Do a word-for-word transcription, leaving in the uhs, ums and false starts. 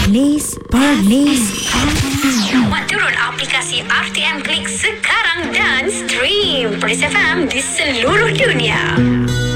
Perlis, Perlis. Muat turun aplikasi R T M Klik sekarang dan stream Perlis F M di seluruh dunia.